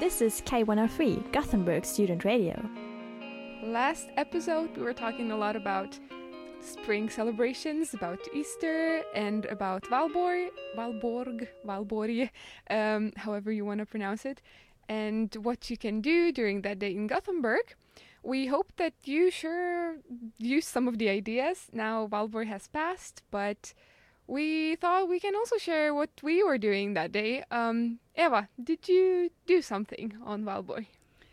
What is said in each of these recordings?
This is K103, Gothenburg Student Radio. Last episode, we were talking a lot about spring celebrations, about Easter, and about Valborg, however you want to pronounce it, and what you can do during that day in Gothenburg. We hope that you sure use some of the ideas. Now Valborg has passed, but we thought we can also share what we were doing that day. Eva, did you do something on Valborg?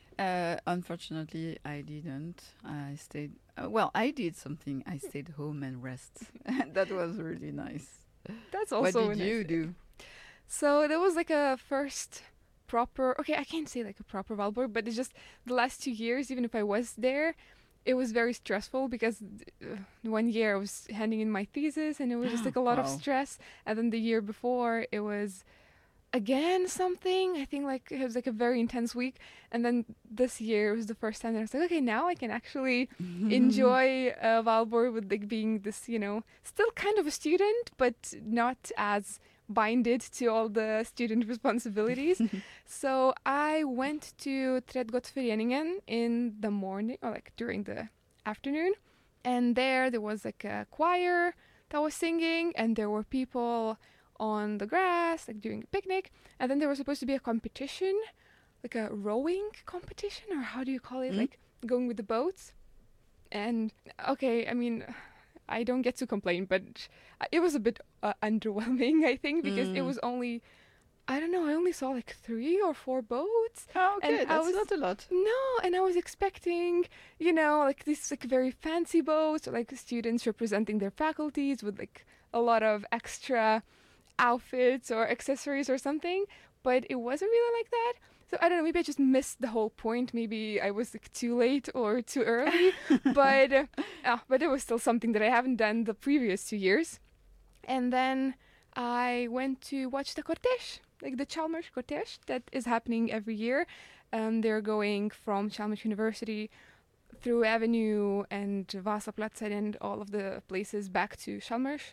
Unfortunately, I didn't. I stayed. I did something. I stayed home and rest. That was really nice. That's also what did you do? So there was like a first proper. Okay, I can't say like a proper Valborg, but it's just the last 2 years. Even if I was there, it was very stressful because 1 year I was handing in my thesis, and it was just like a lot of stress. And then the year before, it was again something. I think like it was like a very intense week, and then this year was the first time that I was like, okay, now I can actually enjoy Valborg with like being this, still kind of a student, but not as binded to all the student responsibilities. So I went to Trädgårdsföreningen in the morning, or like during the afternoon, and there was like a choir that was singing, and there were people on the grass, like doing a picnic, and then there was supposed to be a competition, like a rowing competition, or how do you call it, like going with the boats. And okay, I mean, I don't get to complain, but it was a bit underwhelming, I think, because it was only, I don't know, I only saw like 3 or 4 boats. Oh, okay, that's not a lot. No, and I was expecting, like these like very fancy boats, or like students representing their faculties with like a lot of extra outfits or accessories or something, but it wasn't really like that. So I don't know, maybe I just missed the whole point. Maybe I was like too late or too early, but it was still something that I haven't done the previous 2 years. And then I went to watch the cortege, like the Chalmers cortege that is happening every year. They're going from Chalmers University through Avenue and Vasaplatsen and all of the places back to Chalmers.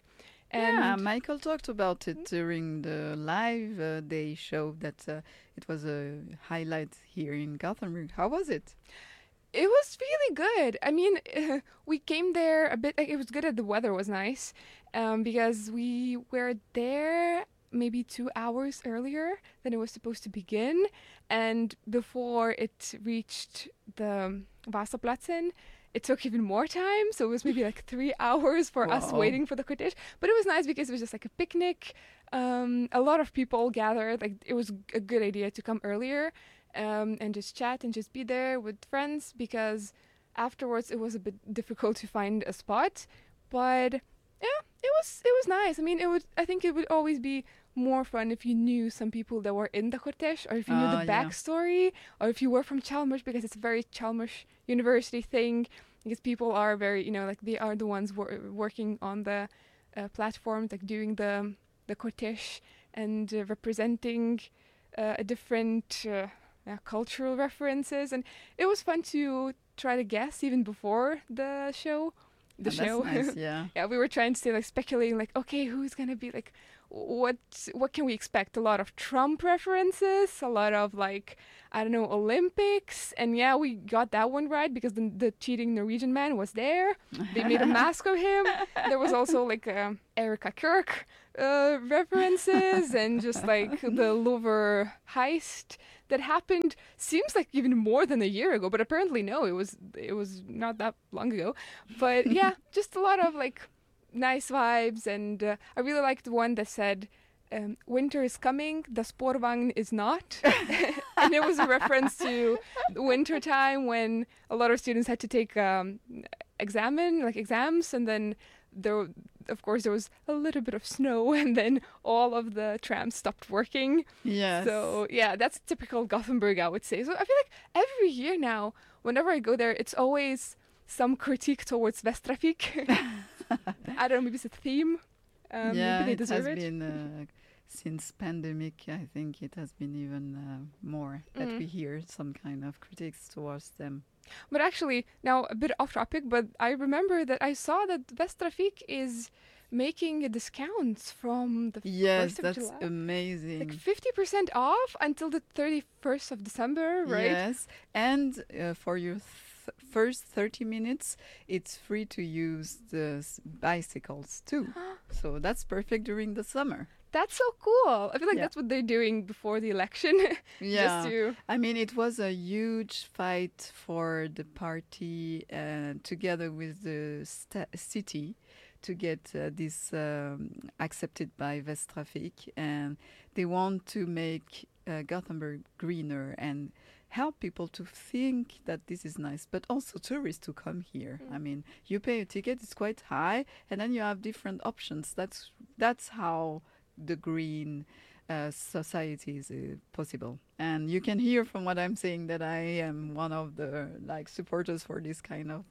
And Michael talked about it during the live day show that it was a highlight here in Gothenburg. How was it? It was really good. I mean, we came there a bit, like, it was good that the weather was nice, because we were there maybe 2 hours earlier than it was supposed to begin. And before it reached the Vasaplatsen, it took even more time, so it was maybe like 3 hours for us waiting for the cortege. But it was nice because it was just like a picnic. A lot of people gathered. Like, it was a good idea to come earlier and just chat and just be there with friends, because afterwards it was a bit difficult to find a spot. But yeah, it was nice. I mean, I think it would always be more fun if you knew some people that were in the cortege, or if you knew the backstory, or if you were from Chalmers, because it's a very Chalmers University thing, because people are very, like they are the ones working on the platforms, like doing the cortege and representing a different cultural references. And it was fun to try to guess even before the show. That's nice, yeah. Yeah, we were trying to say, like, speculating, like, okay, who's gonna be, like, what can we expect? A lot of Trump references, a lot of, like, I don't know, Olympics. And yeah, we got that one right, because the cheating Norwegian man was there. They made a mask of him. There was also like Erika Kirk references, and just like the Louvre heist that happened, seems like even more than a year ago, but apparently no, it was not that long ago. But yeah, just a lot of like nice vibes. And I really liked the one that said, winter is coming, the Spårvagn is not. And it was a reference to the winter time when a lot of students had to take exams, and then there was a little bit of snow, and then all of the trams stopped working. Yes. So yeah, that's typical Gothenburg, I would say. So I feel like every year now, whenever I go there, it's always some critique towards Västtrafik. I don't know, maybe it's a theme. Maybe they deserve it. It has been since pandemic. I think it has been even more that we hear some kind of critiques towards them. But actually, now a bit off topic, but I remember that I saw that Västtrafik is making discounts from the Yes, 1st of that's July. amazing. Like 50% off until the 31st of December, right? Yes, and for your first 30 minutes, it's free to use the bicycles too. So that's perfect during the summer. That's so cool. I feel like Yeah. that's what they're doing before the election. Yeah. Just to I mean, it was a huge fight for the party together with the city to get this accepted by Westtraffic, and they want to make Gothenburg greener and help people to think that this is nice, but also tourists to come here. I mean, you pay a ticket; it's quite high, and then you have different options. That's how the green society is possible. And you can hear from what I'm saying that I am one of the supporters for this kind of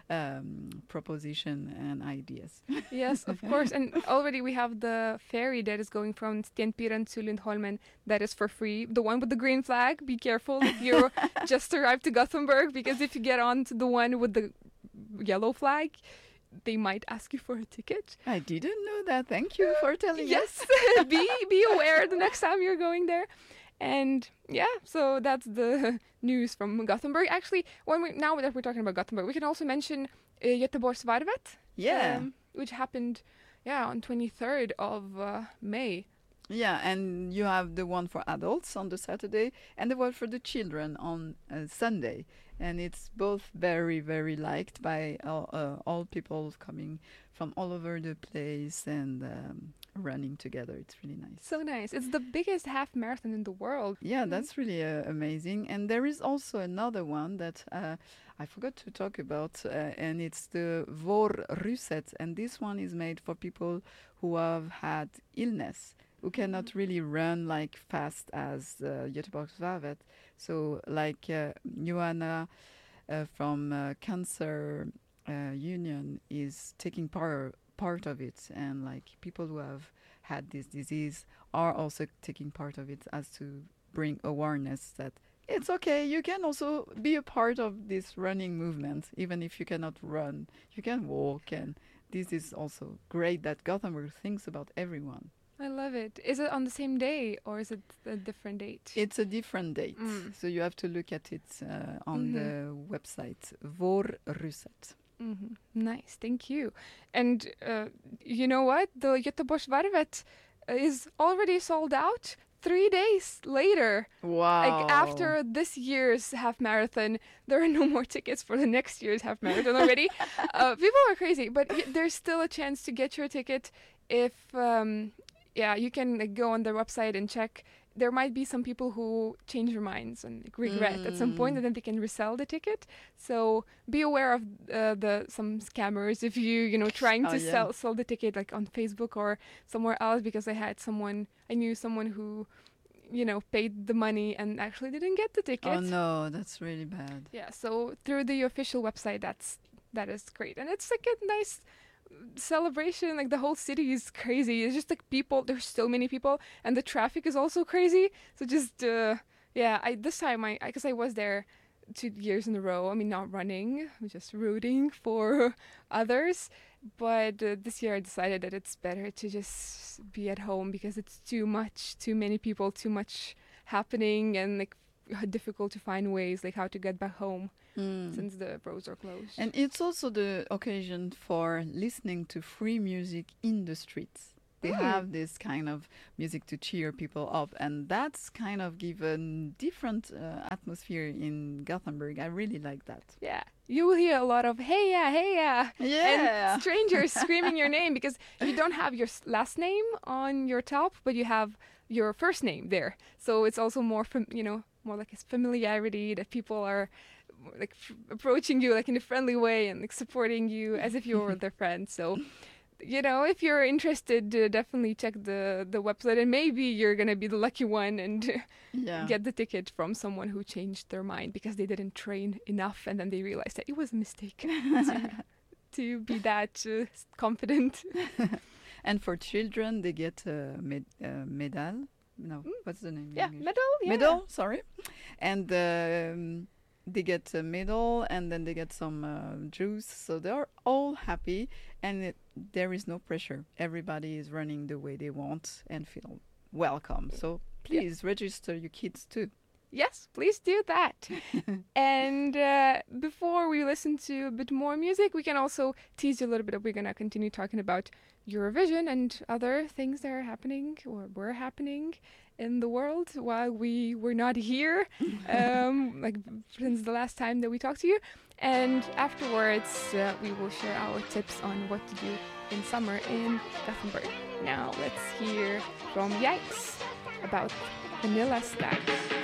proposition and ideas. Yes, of course. And already we have the ferry that is going from Stenpiren to Lindholmen that is for free. The one with the green flag, be careful if you just arrived to Gothenburg, because if you get on to the one with the yellow flag, they might ask you for a ticket. I didn't know that. Thank you for telling Yes, us. be aware the next time you're going there. And yeah, so that's the news from Gothenburg. Actually, now that we're talking about Gothenburg, we can also mention Göteborgsvarvet. Yeah. Which happened, on 23rd of May. Yeah, and you have the one for adults on the Saturday and the one for the children on Sunday. And it's both very, very liked by all people coming from all over the place and running together. It's really nice. So nice. It's the biggest half marathon in the world. Yeah, that's really amazing. And there is also another one that I forgot to talk about, and it's the Vårruset. And this one is made for people who have had illness, who cannot really run like fast as Göteborgsvarvet. So like Joanna from Cancer Union is taking part of it, and like people who have had this disease are also taking part of it, as to bring awareness that it's okay, you can also be a part of this running movement, even if you cannot run, you can walk. And this is also great that Gothenburg thinks about everyone. I love it. Is it on the same day or is it a different date? It's a different date, so you have to look at it on the website Vårruset. Nice, thank you. And you know what? The Göteborgsvarvet is already sold out 3 days later. Wow. Like after this year's half marathon, there are no more tickets for the next year's half marathon already. People are crazy, but there's still a chance to get your ticket if, you can go on their website and check. There might be some people who change their minds and regret at some point, and then they can resell the ticket. So be aware of some scammers if you trying to sell the ticket like on Facebook or somewhere else, because I knew someone who paid the money and actually didn't get the ticket. Oh no, that's really bad. Yeah, so through the official website, that is great, and it's like a nice celebration. Like the whole city is crazy. It's just like people, there's so many people, and the traffic is also crazy. So just this time because I was there 2 years in a row. I mean, not running, just rooting for others. But this year I decided that it's better to just be at home, because it's too many people, too much happening, and like difficult to find ways like how to get back home since the roads are closed. And it's also the occasion for listening to free music in the streets. They have this kind of music to cheer people up, and that's kind of given different atmosphere in Gothenburg. I really like that. Yeah, you will hear a lot of hey yeah, and strangers screaming your name, because you don't have your last name on your top, but you have your first name there. So it's also more more like a familiarity, that people are like approaching you like in a friendly way and like supporting you as if you were their friend. So if you're interested, definitely check the website, and maybe you're gonna be the lucky one and get the ticket from someone who changed their mind because they didn't train enough, and then they realized that it was a mistake to be that confident. And for children, they get a medal. No, what's the name? Yeah, in English? medal. Yeah. Medal, sorry. And they get a medal and then they get some juice. So they're all happy, and there is no pressure. Everybody is running the way they want and feel welcome. So please register your kids too. Yes, please do that. And before we listen to a bit more music, we can also tease you a little bit. We're going to continue talking about Eurovision and other things that are happening or were happening in the world while we were not here, like since the last time that we talked to you. And afterwards, we will share our tips on what to do in summer in Gothenburg. Now let's hear from Yikes about Vanilla Stack.